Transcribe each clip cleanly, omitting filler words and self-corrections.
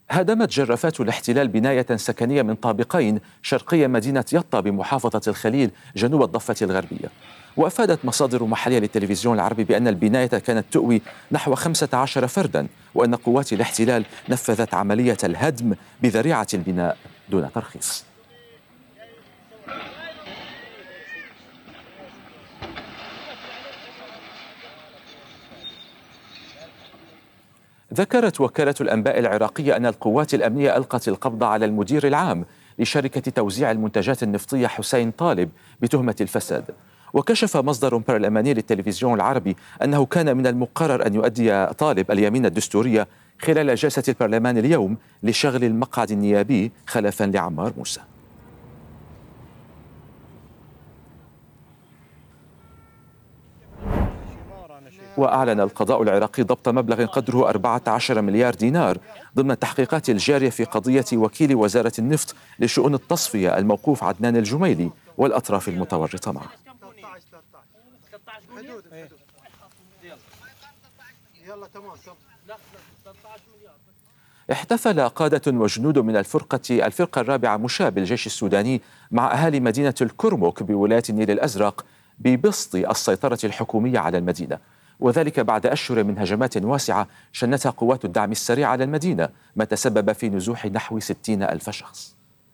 هدمت جرافات الاحتلال بناية سكنية من طابقين شرقي مدينة يطا بمحافظة الخليل جنوب الضفة الغربية. وأفادت مصادر محلية للتلفزيون العربي بأن البناية كانت تؤوي نحو 15 فردا، وأن قوات الاحتلال نفذت عملية الهدم بذريعة البناء دون ترخيص. ذكرت وكالة الأنباء العراقية أن القوات الأمنية ألقت القبض على المدير العام لشركة توزيع المنتجات النفطية حسين طالب بتهمة الفساد. وكشف مصدر برلماني للتلفزيون العربي أنه كان من المقرر أن يؤدي طالب اليمين الدستورية خلال جلسة البرلمان اليوم لشغل المقعد النيابي خلفا لعمار موسى. وأعلن القضاء العراقي ضبط مبلغ قدره 14 مليار دينار ضمن التحقيقات الجارية في قضية وكيل وزارة النفط لشؤون التصفية الموقوف عدنان الجميلي والأطراف المتورطة معه. احتفل قادة وجنود من الفرقة الرابعة مشاة بالجيش السوداني مع أهالي مدينة الكرمك بولاية النيل الأزرق ببسط السيطرة الحكومية على المدينة، وذلك بعد أشهر من هجمات واسعة شنتها قوات الدعم السريع على المدينة، ما تسبب في نزوح نحو 60,000 شخص.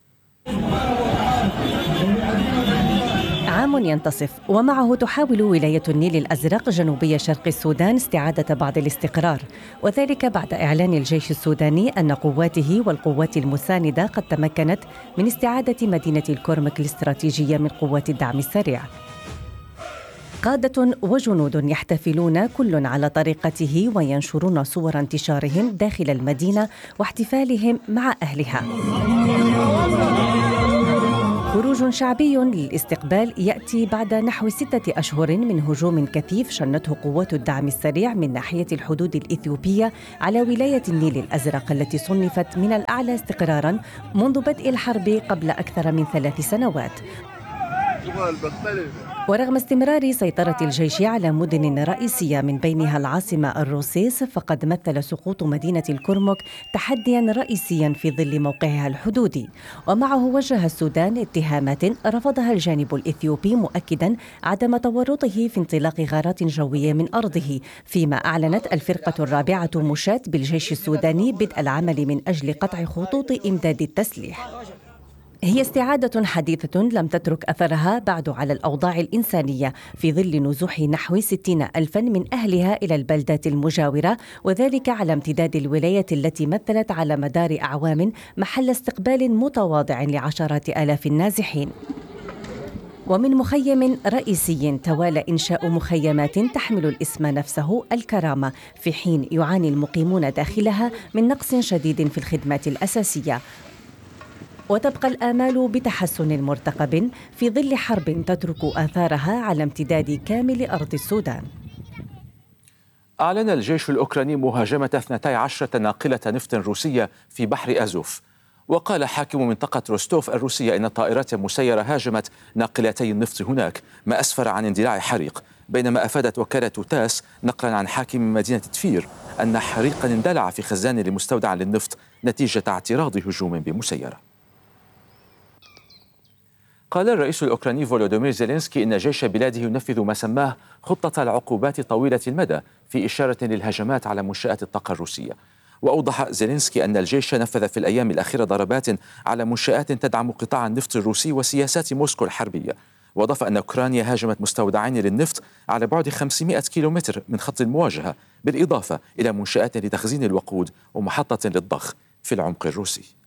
عام ينتصف ومعه تحاول ولاية النيل الأزرق جنوبي شرق السودان استعادة بعض الاستقرار، وذلك بعد إعلان الجيش السوداني أن قواته والقوات المساندة قد تمكنت من استعادة مدينة الكرمك الاستراتيجية من قوات الدعم السريع. قادة وجنود يحتفلون كل على طريقته وينشرون صور انتشارهم داخل المدينة واحتفالهم مع أهلها. خروج شعبي للاستقبال يأتي بعد نحو 6 أشهر من هجوم كثيف شنته قوات الدعم السريع من ناحية الحدود الإثيوبية على ولاية النيل الأزرق التي صنفت من الأعلى استقراراً منذ بدء الحرب قبل أكثر من 3 سنوات. ورغم استمرار سيطرة الجيش على مدن رئيسية من بينها العاصمة الروسيس، فقد مثل سقوط مدينة الكرمك تحدياً رئيسياً في ظل موقعها الحدودي، ومعه وجه السودان اتهامات رفضها الجانب الإثيوبي مؤكداً عدم تورطه في انطلاق غارات جوية من أرضه، فيما أعلنت الفرقة الرابعة مشاة بالجيش السوداني بدء العمل من أجل قطع خطوط إمداد التسليح. هي استعادة حديثة لم تترك أثرها بعد على الأوضاع الإنسانية في ظل نزوح نحو 60,000 من أهلها إلى البلدات المجاورة، وذلك على امتداد الولاية التي مثلت على مدار أعوام محل استقبال متواضع لعشرات آلاف النازحين. ومن مخيم رئيسي توالى إنشاء مخيمات تحمل الاسم نفسه الكرامة، في حين يعاني المقيمون داخلها من نقص شديد في الخدمات الأساسية. وتبقى الآمال بتحسن مرتقب في ظل حرب تترك آثارها على امتداد كامل أرض السودان. أعلن الجيش الأوكراني مهاجمة 12 ناقلة نفط روسية في بحر أزوف. وقال حاكم منطقة روستوف الروسية إن طائرات مسيرة هاجمت ناقلتي النفط هناك، ما أسفر عن اندلاع حريق، بينما أفادت وكالة تاس نقلا عن حاكم مدينة تفير أن حريقا اندلع في خزان لمستودع للنفط نتيجة اعتراض هجوم بمسيرة. قال الرئيس الأوكراني فولودومير زيلينسكي إن جيش بلاده ينفذ ما سماه خطة العقوبات طويلة المدى، في إشارة للهجمات على منشآت الطاقة الروسية. وأوضح زيلينسكي أن الجيش نفذ في الأيام الأخيرة ضربات على منشآت تدعم قطاع النفط الروسي وسياسات موسكو الحربية. وأضاف أن أوكرانيا هاجمت مستودعين للنفط على بعد 500 كيلومتر من خط المواجهة، بالإضافة إلى منشآت لتخزين الوقود ومحطة للضخ في العمق الروسي.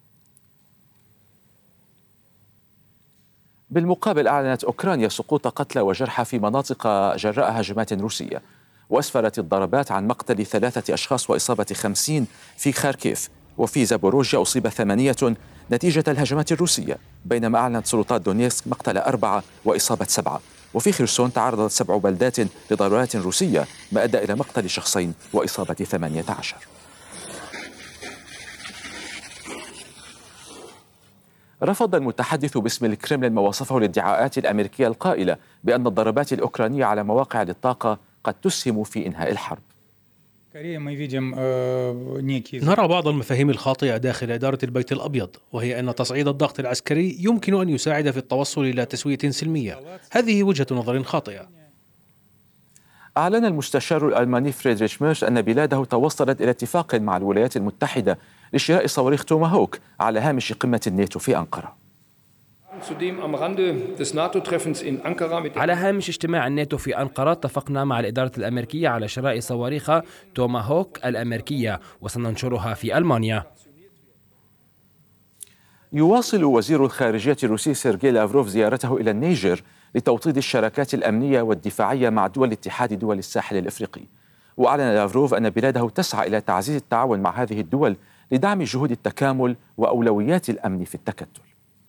بالمقابل أعلنت أوكرانيا سقوط قتلى وجرحى في مناطق جراء هجمات روسية، وأسفرت الضربات عن مقتل 3 أشخاص وإصابة 50 في خاركيف، وفي زابوروجيا أصيب 8 نتيجة الهجمات الروسية، بينما أعلنت سلطات دونيتسك مقتل 4 وإصابة 7. وفي خرسون تعرضت 7 بلدات لضربات روسية، ما أدى إلى مقتل شخصين وإصابة 18. رفض المتحدث باسم الكرملين ما وصفه الادعاءات الأمريكية القائلة بأن الضربات الأوكرانية على مواقع للطاقة قد تسهم في إنهاء الحرب. نرى بعض المفاهيم الخاطئة داخل إدارة البيت الأبيض، وهي أن تصعيد الضغط العسكري يمكن أن يساعد في التوصل إلى تسوية سلمية. هذه وجهة نظر خاطئة. أعلن المستشار الألماني فريدريش ميرش أن بلاده توصلت إلى اتفاق مع الولايات المتحدة لشراء صواريخ توماهوك على هامش قمة الناتو في أنقرة. على هامش اجتماع الناتو في أنقرة اتفقنا مع الإدارة الأمريكية على شراء صواريخ توماهوك الأمريكية وسننشرها في ألمانيا. يواصل وزير الخارجية الروسي سيرجي لافروف زيارته إلى النيجر لتوطيد الشراكات الأمنية والدفاعية مع دول اتحاد دول الساحل الإفريقي. وأعلن لافروف أن بلاده تسعى إلى تعزيز التعاون مع هذه الدول لدعم جهود التكامل وأولويات الأمن في التكتل.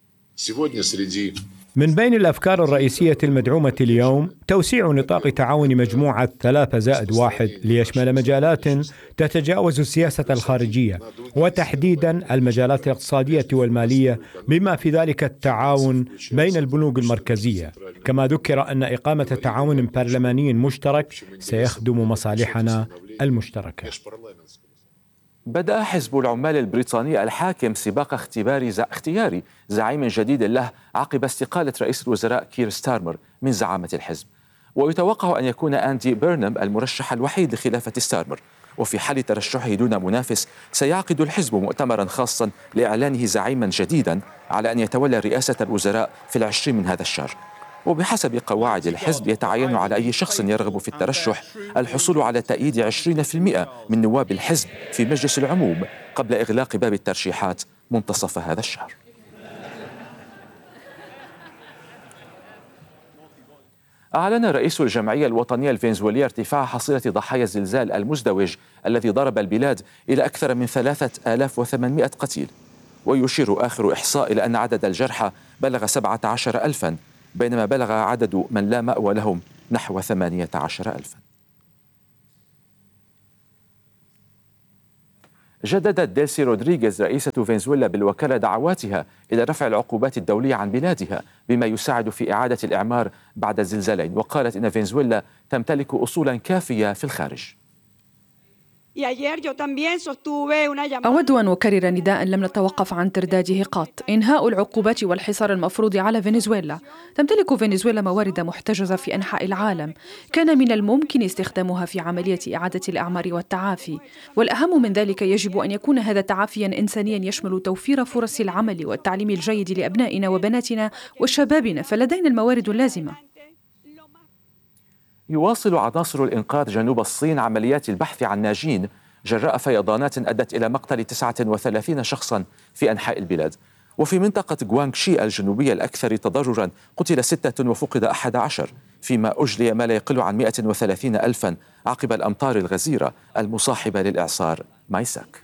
من بين الأفكار الرئيسية المدعومة اليوم توسيع نطاق تعاون مجموعة 3+1 ليشمل مجالات تتجاوز السياسة الخارجية، وتحديدا المجالات الاقتصادية والمالية، بما في ذلك التعاون بين البنوك المركزية. كما ذكر أن إقامة تعاون برلماني مشترك سيخدم مصالحنا المشتركة. بدأ حزب العمال البريطاني الحاكم سباق اختيار زعيم جديد له عقب استقالة رئيس الوزراء كير ستارمر من زعامة الحزب، ويتوقع أن يكون أندي بيرنام المرشح الوحيد لخلافة ستارمر. وفي حال ترشحه دون منافس سيعقد الحزب مؤتمرا خاصا لإعلانه زعيما جديدا على أن يتولى رئاسة الوزراء في 20 من هذا الشهر. وبحسب قواعد الحزب يتعين على أي شخص يرغب في الترشح الحصول على تأييد 20% من نواب الحزب في مجلس العموم قبل إغلاق باب الترشيحات منتصف هذا الشهر. أعلن رئيس الجمعية الوطنية الفنزويلية ارتفاع حصيلة ضحايا الزلزال المزدوج الذي ضرب البلاد إلى أكثر من 3800 قتيل، ويشير آخر إحصاء إلى أن عدد الجرحى بلغ 17,000، بينما بلغ عدد من لا مأوى لهم نحو 18,000. جددت ديلسي رودريغيز رئيسة فنزويلا بالوكالة دعواتها إلى رفع العقوبات الدولية عن بلادها بما يساعد في إعادة الإعمار بعد الزلزالين، وقالت إن فنزويلا تمتلك أصولا كافية في الخارج. أود أن أكرر نداء لم نتوقف عن ترداده قط: إنهاء العقوبات والحصار المفروض على فنزويلا. تمتلك فنزويلا موارد محتجزة في أنحاء العالم، كان من الممكن استخدامها في عملية إعادة الأعمار والتعافي، والأهم من ذلك يجب أن يكون هذا تعافيا إنسانيا يشمل توفير فرص العمل والتعليم الجيد لأبنائنا وبناتنا وشبابنا، فلدينا الموارد اللازمة. يواصل عناصر الإنقاذ جنوب الصين عمليات البحث عن ناجين جراء فيضانات أدت إلى مقتل 39 شخصا في أنحاء البلاد. وفي منطقة غوانغشي الجنوبية الأكثر تضررا قتل 6 وفقد 11، فيما أجلي ما لا يقل عن 130 ألفا عقب الأمطار الغزيرة المصاحبة للإعصار مايساك.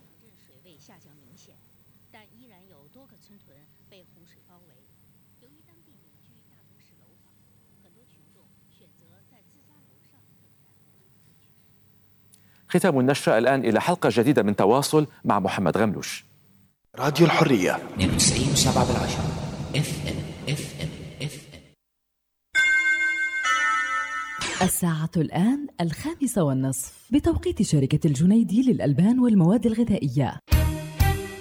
ختام النشرة. الآن إلى حلقة جديدة من تواصل مع محمد غملوش. راديو الحرية 92.7 الساعة الآن 5:30 بتوقيت شركة الجنيدي للألبان والمواد الغذائية.